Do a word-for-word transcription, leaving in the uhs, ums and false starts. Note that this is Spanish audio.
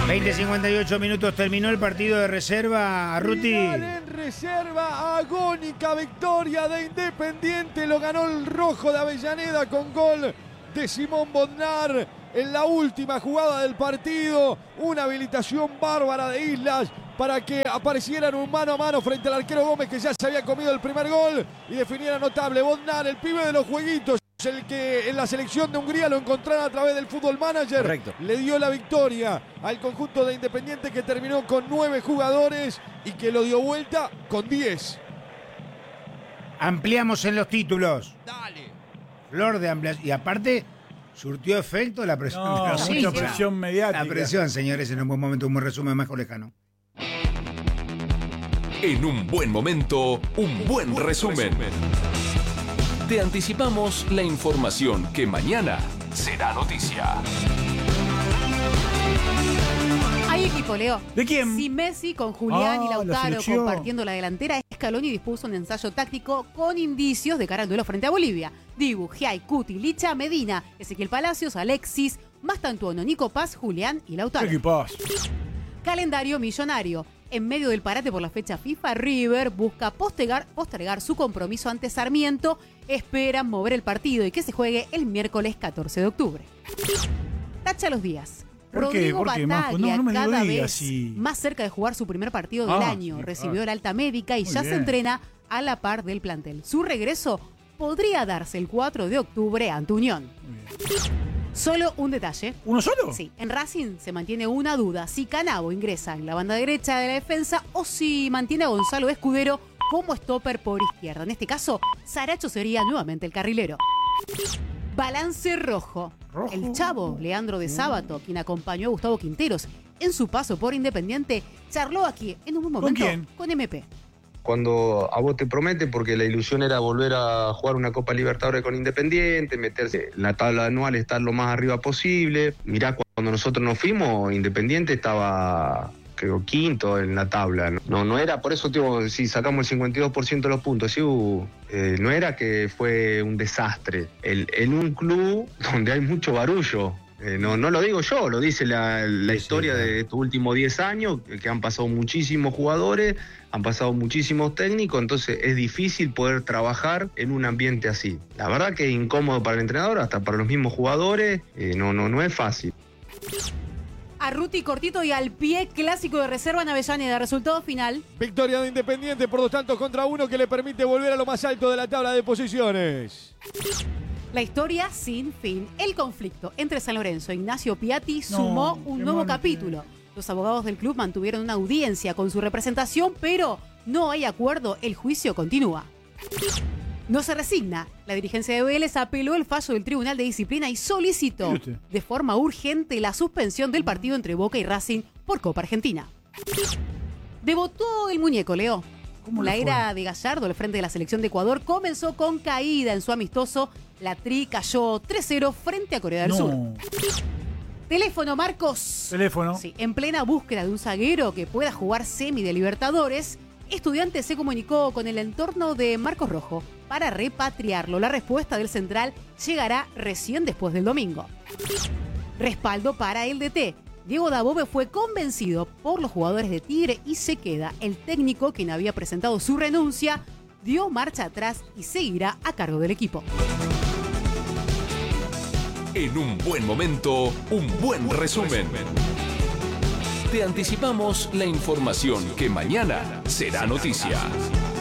veinte cincuenta y ocho minutos, terminó el partido de reserva. Arruti. Final en reserva, agónica victoria de Independiente. Lo ganó el rojo de Avellaneda con gol de Simón Bodnar en la última jugada del partido. Una habilitación bárbara de Islas para que aparecieran un mano a mano frente al arquero Gómez, que ya se había comido el primer gol, y definiera notable. Bodnar, el pibe de los jueguitos, el que en la selección de Hungría lo encontraron a través del Fútbol Manager. Correcto. Le dio la victoria al conjunto de Independiente, que terminó con nueve jugadores y que lo dio vuelta con diez. Ampliamos en los títulos. Dale. Flor de ampliación. Y aparte, surtió efecto la presión. No, de los mucha hinchas. presión mediática. La presión, señores, en un buen momento, un buen resumen más lejano. En un buen momento, un buen resumen. Te anticipamos la información que mañana será noticia. Hay equipo, Leo. ¿De quién? Si Messi con Julián Ah, y la Lautaro selección. compartiendo la delantera, Scaloni dispuso un ensayo táctico con indicios de cara al duelo frente a Bolivia. Dibu, Giai, Cuti, Licha, Medina, Ezequiel Palacios, Alexis, Mastantuono, Nico Paz, Julián y Lautaro. ¿Qué equipazo? Calendario millonario. En medio del parate por la fecha FIFA, River busca postergar, postergar su compromiso ante Sarmiento. Esperan mover el partido y que se juegue el miércoles catorce de octubre. Tacha los días. ¿Por qué? Rodrigo ¿Por qué, Bataglia, Majo? No, no me lo cada digas vez así. más cerca de jugar su primer partido del Ah, año. sí, Recibió ah. el alta médica y Muy ya se bien. entrena a la par del plantel. Su regreso podría darse el cuatro de octubre ante Unión. Solo un detalle. ¿Uno solo? Sí, en Racing se mantiene una duda: si Canavo ingresa en la banda derecha de la defensa o si mantiene a Gonzalo Escudero como stopper por izquierda. En este caso, Saracho sería nuevamente el carrilero. Balance rojo. Rojo. El chavo Leandro de Sábato, quien acompañó a Gustavo Quinteros en su paso por Independiente, charló aquí en un momento quién? con M P. Cuando a vos te promete, porque la ilusión era volver a jugar una Copa Libertadores con Independiente, meterse en la tabla anual, estar lo más arriba posible. Mirá, cuando nosotros nos fuimos, Independiente estaba, creo, quinto en la tabla. No, no era, por eso, tío, si sacamos el cincuenta y dos por ciento de los puntos, sí, uh, eh, no era que fue un desastre. El, en un club donde hay mucho barullo. Eh, no, no lo digo yo, lo dice la, la Sí, historia sí, claro. de estos últimos diez años, que han pasado muchísimos jugadores, han pasado muchísimos técnicos, entonces es difícil poder trabajar en un ambiente así. La verdad que es incómodo para el entrenador, hasta para los mismos jugadores, eh, no, no, no es fácil. Arruti cortito y al pie, clásico de reserva en Avellaneda. Resultado final. Victoria de Independiente por dos tantos contra uno, que le permite volver a lo más alto de la tabla de posiciones. La historia sin fin. El conflicto entre San Lorenzo e Ignacio Piatti No, sumó un qué nuevo mal capítulo. Los abogados del club mantuvieron una audiencia con su representación, pero no hay acuerdo. El juicio continúa. No se resigna. La dirigencia de Vélez apeló el fallo del Tribunal de Disciplina y solicitó ¿Y usted? de forma urgente la suspensión del partido entre Boca y Racing por Copa Argentina. Debutó el muñeco, Leo. ¿Cómo le La fue? era de Gallardo al frente de la selección de Ecuador comenzó con caída en su amistoso. La Tri cayó tres cero frente a Corea del Sur. No. Teléfono, Marcos. Teléfono. Sí, en plena búsqueda de un zaguero que pueda jugar semi de Libertadores, Estudiantes se comunicó con el entorno de Marcos Rojo para repatriarlo. La respuesta del central llegará recién después del domingo. Respaldo para el D T. Diego Dabove fue convencido por los jugadores de Tigre y se queda. El técnico, quien había presentado su renuncia, dio marcha atrás y seguirá a cargo del equipo. En un buen momento, un buen resumen. Te anticipamos la información que mañana será noticia.